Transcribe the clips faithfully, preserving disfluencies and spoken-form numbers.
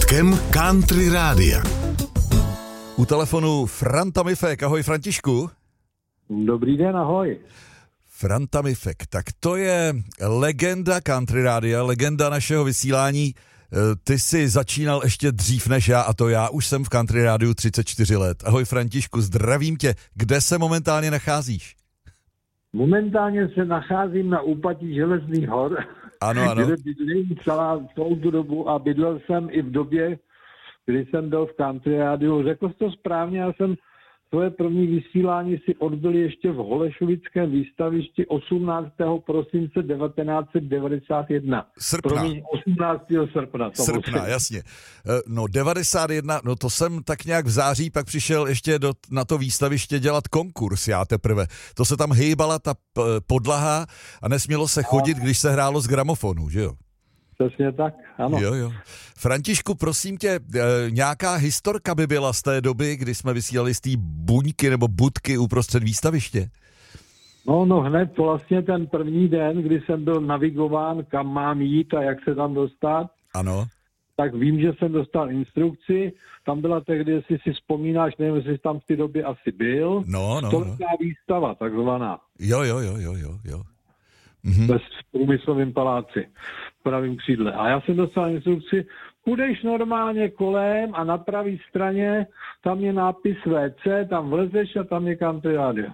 Vítkem Country Rádia. U telefonu Franta Mifek. Ahoj Františku. Dobrý den, ahoj. Franta Mifek, tak to je legenda Country Rádia, legenda našeho vysílání. Ty jsi začínal ještě dřív než já a to já už jsem v Country Rádiu třicet čtyři let. Ahoj Františku, zdravím tě. Kde se momentálně nacházíš? Momentálně se nacházím na úpatí Železných hor, ano, ano. kde bydlím celá celou tu dobu a bydlel jsem i v době, kdy jsem byl v Country Rádiu. Řekl jsi to správně, já jsem svoje první vysílání si odbyl ještě v Holešovickém výstavišti osmnáctého prosince devatenáct set devadesát jedna. Srpna. Promiň, osmnáctého srpna. Srpna, jasně. No devadesát jedna, no to jsem tak nějak v září pak přišel ještě do, na to výstaviště dělat konkurs, já teprve. To se tam hejbala ta podlaha a nesmělo se chodit, když se hrálo z gramofonu, že jo? Přesně tak, ano. Jo, jo. Františku, prosím tě, nějaká historka by byla z té doby, kdy jsme vysílali z té buňky nebo budky uprostřed výstaviště? No, no hned vlastně ten první den, kdy jsem byl navigován, kam mám jít a jak se tam dostat. Ano. Tak vím, že jsem dostal instrukci. Tam byla tehdy, jestli si vzpomínáš, nevím, jestli jsi tam v té době asi byl. No, no, Stoletá no. výstava, takzvaná. Jo, jo, jo, jo, jo, jo. Mhm. Bez průmyslovém paláci, v pravém křídle. A já jsem dostal instrukci, půjdeš normálně kolem a na pravé straně tam je nápis V C, tam vlezeš a tam je Country Radio.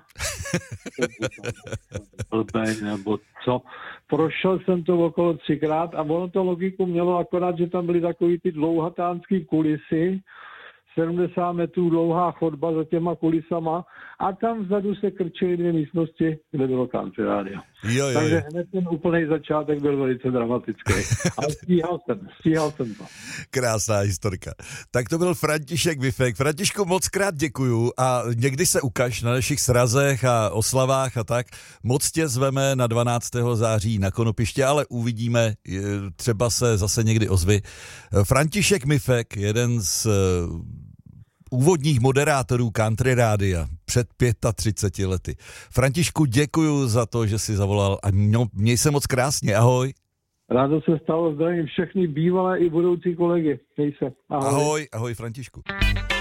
Blbej, nebo co. Prošel jsem to okolo třikrát a ono to logiku mělo, akorát, že tam byly takový ty dlouhatánský kulisy, sedmdesát metrů dlouhá chodba za těma kulisama a tam vzadu se krčily dvě místnosti, kde bylo Country Radio. Jo, jo, Takže jo. hned ten úplný začátek byl velice dramatický. Ale stíhal jsem, stíhal jsem to. Krásná historka. Tak to byl František Mifek. Františku, moc krát děkuju a někdy se ukaž na našich srazech a oslavách a tak. Moc tě zveme na dvanáctého září na Konopiště, ale uvidíme, třeba se zase někdy ozvi. František Mifek, jeden z úvodních moderátorů Country Rádia před třiceti pěti lety. Františku, děkuju za to, že jsi zavolal a měj se moc krásně. Ahoj. Rádo se stalo, zdravím všechny bývalé i budoucí kolegy. Měj se. Ahoj. Ahoj, ahoj Františku.